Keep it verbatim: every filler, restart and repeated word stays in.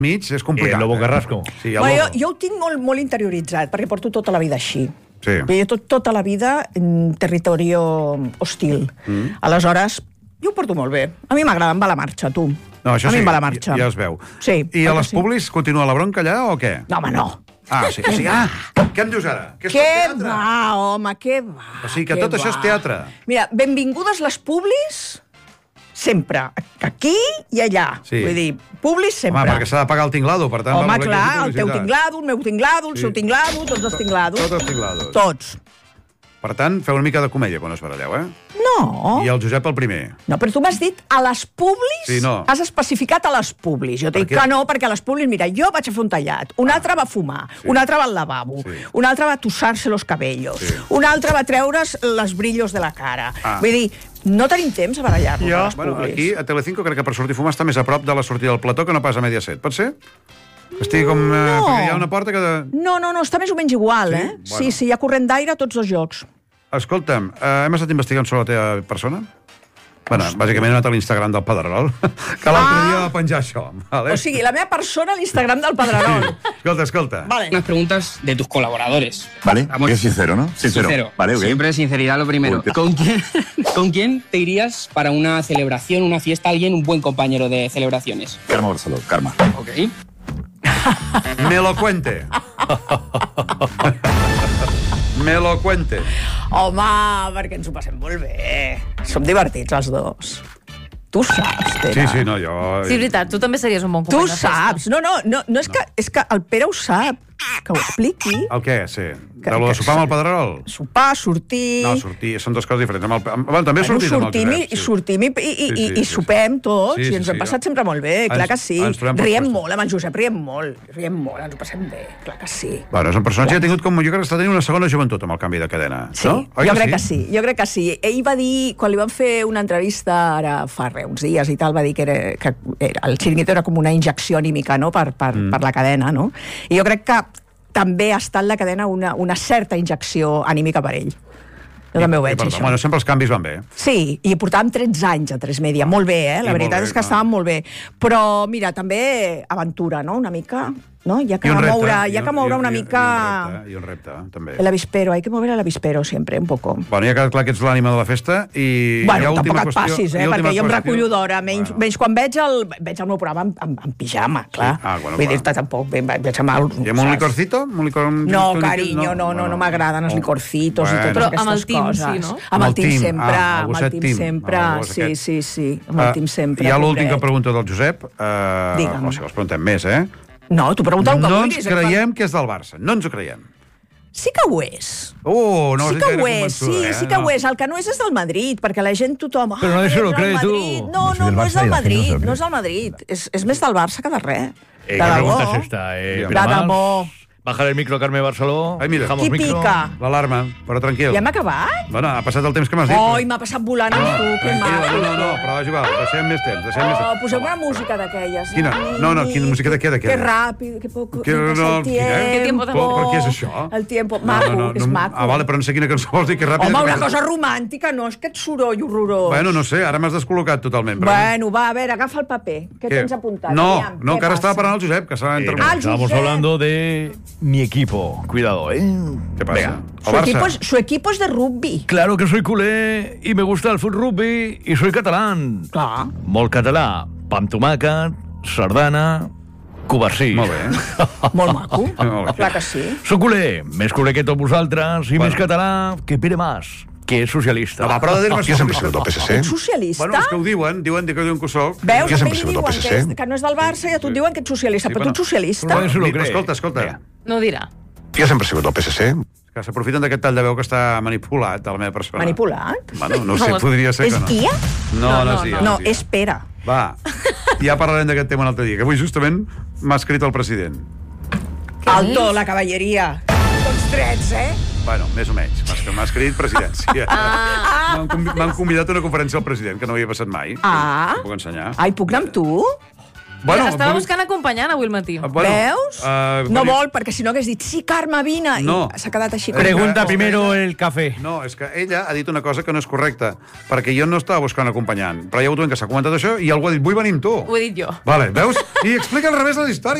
mig és complicat. El Lobo Carrasco. Sí, bueno, jo, jo ho tinc molt, molt interioritzat, perquè porto tota la vida així. Sí. Jo tot, tota la vida en territori hostil. Mm. Aleshores, jo ho porto molt bé. A mi m'agrada, em va la marxa, tu. No, això a mi sí, em va la marxa. ja es veu. Sí. I a les sí. Publis continua la bronca allà o què? No, home, no. Ah, sí, sí. Ah, què em dius ara? Que què va, home, què va? O sigui que tot va. això és teatre. Mira, benvingudes les publis sempre. Aquí i allà. Sí. Vull dir, publis sempre. Home, perquè s'ha de pagar el tinglado, per tant... Home, clar, el teu tinglado, el meu tinglado, el sí. seu tinglado, tots els tinglados. Tots els tinglados. Tots. Per tant, feu una mica de comèdia quan us baralleu, eh? No. I el Josep el primer. No, però tu m'has dit a les publis, sí, no. Has especificat a les publis. Jo t'he dit que no, perquè a les publis, mira, jo vaig a fer un tallat, un ah. altre va fumar, sí. un altre va al lavabo, sí. un altre va tussar-se los cabellos, sí. un altre va treure's les brillos de la cara. Ah. Vull dir, no tenim temps a barallar-nos ja. a les publis. Bueno, aquí, a Telecinco, crec que per sortir a fumar està més a prop de la sortida del plató que no pas a Mediaset. Pot ser? Estigui com... No. Eh, perquè hi ha una porta que... De... No, no, no, està més o menys igual, sí? eh? Bueno. Sí, sí, hi ha corrent d'aire a tots dos llocs. Escolta'm, eh, hem estat investigant sobre la teva persona? Bueno, bàsicament he anat a l'Instagram del Pedrerol, que l'altre ah. dia va penjar això. Vale? O sigui, la meva persona a l'Instagram del Pedrerol. Sí. Escolta, escolta. Vale. Unas preguntas de tus colaboradores. Vale, Vamos. Es sincero, ¿no? Sincero. sincero. Vale, okay. Siempre sinceridad lo primero. ¿Con quién, ¿Con quién te irías para una celebración, una fiesta, alguien, un buen compañero de celebraciones? Carme Barceló, Carme. Ok. Me lo cuente. Me lo cuente. Home, perquè ens ho passem molt bé. Som divertits, els dos. Tu saps, Pere. Sí, sí, no, jo... Sí, és veritat, tu també series un bon company de festa. Tu saps. No, no, no, no és, no. Que, és que el Pere ho sap. Que ho expliqui. El què, sí? Que, de lo de sopar amb el Pedrerol? Sopar, sortir... No, sortir, són dues coses diferents. Amb el, amb, bueno, també he sortit bueno, sortim amb el Josep. Sí. Sortim i, i, i, sí, sí, i sopem tots, sí, sí, i ens sí, hem passat sí. sempre molt bé, clar ens, que sí. Riem molt, amb el Josep riem molt, riem molt, ens ho passem bé, clar que sí. Bueno, és un personatge que ha tingut com... Jo crec que està tenint una segona joventut amb el canvi de cadena, sí, no? Sí, jo crec sí? que sí, jo crec que sí. Ell va dir, quan li van fer una entrevista ara fa res, uns dies i tal, va dir que, era, que era, el Chiringuito era com una injecció anímica, no?, per, per, mm. per la cadena, no? I jo crec que també ha estat la cadena una, una certa injecció anímica per ell. Jo I, també ho veig, perdó, això. Bueno, sempre els canvis van bé. Sí, i portàvem tretze anys a tres Media. Molt bé, eh? La I veritat bé, és que no. estàvem molt bé. Però, mira, també aventura, no?, una mica... No? Hi ha que repte, moure, hi ha que moure i, una i, mica... I un repte, també. El avispero, hay que mover el avispero sempre, un poco. Bueno, ja quedat clar que ets l'ànima de la festa i... Bueno, hi ha tampoc et qüestió, passis, eh? Perquè jo em recullo d'hora, menys, bueno. menys quan veig el, veig el meu programa en, en, en pijama, clar. Sí. Ah, bueno, Vull dir-te tampoc, veig amb el... I amb un licorcito? Un licor, un no, carinyo, no, no, no m'agraden els licorcitos bueno. i totes Però aquestes team, coses. Sí, no? Amb el team sempre, ah, amb el team sempre, sí, sí, sí, amb el team sempre. Hi ha l'última pregunta del Josep, Digue'm. o sigui, els preguntem més, eh? No, tu pregunta el que no vulguis. No ens creiem que és del Barça, no ens ho creiem. Sí que ho és. Oh, no, sí que ho és, sí, eh? sí que ho és. El que no és és del Madrid, perquè la gent tothom... Però no se lo crees tu. No, no, no és del Madrid, no és del Madrid. És, és més del Barça que de res. Eh, ¿Qué pregunta es esta? Eh, de debò. Bajar el micro, Carme Barceló. Ai, mira. Qui pica? L'alarma, però tranquil. Ja hem acabat? Bueno, ha passat el temps que m'has dit. Oi, m'ha passat volant amb tu, que maco. No, no, no, però és igual, deixem més temps, deixem més temps. Oh, posem una música d'aquelles. Quina? No, no, quina música de què, de què? Que ràpid, que poc... Que no, quina? Que tiempo de amor. Per què és això? El tiempo, maco, és maco. Ah, vale, però no sé quina cançó vols dir, que ràpid... Home, una cosa romàntica, no, és aquest soroll horrorós. Bueno, no sé, ara m'has descol·locat totalment. Bueno, va, a veure, agafa el paper. Què tens apuntat? No, no, encara estava parlant el Josep, que s'ha interromput. Estamos hablando de mi equipo. Cuidado, ¿eh? ¿Qué pasa? Su equipo, es, su equipo es de rugby. Claro que soy culé y me gusta el fut rugby y soy catalán. Clar. Molt català. Pa amb tomàquet, sardana, covarsí. Molt bé. Molt maco. Molt Clar que sí. Soc culé, més culé que tots vosaltres i bueno. més català que Pere Mas, que és socialista. No, va, però de dir-me... Qui sempre ha sigut del P S C? Ets socialista? Bueno, és que ho diuen, diuen que diuen que ho soc. Veus, Qui a sempre ha ell sigut diuen del P S C? que, és, que no és del Barça i a tu et diuen que ets socialista, Sí, però bueno. tu ets socialista. Però no se lo Però cree. escolta, escolta. No ho dirà. Jo sempre he sigut del P S C. Que s'aprofiten d'aquest tall de veu que està manipulat de la meva persona. Manipulat? Bueno, no sé, podria ser És que no. Ia? No, no és Ia. No, és Pere. Va, ja parlarem d'aquest tema un altre dia, que avui justament m'ha escrit el president. Alto, la cavalleria. Tots drets, eh? Bueno, més o menys. M'ha m'ha escrit presidència. Ah. M'han convi- m'han convidat a una conferència al president, que no havia passat mai. Ah. Ho puc ensenyar. Ai, puc anar amb tu? Bueno, Estava vol- buscant acompanyant avui al matí. Ah, bueno, Veus? eh, no bueno, vol, perquè si no hagués dit sí, Carme, vine. No. I s'ha quedat així. com- Pregunta Eh, primero el café. No, és que ella ha dit una cosa que no és correcta, perquè jo no estava buscant acompanyant, però hi ha hagut un que s'ha comentat això i algú ha dit, vull venir amb tu. Ho he dit jo. Vale, veus? I explica al revés de la història.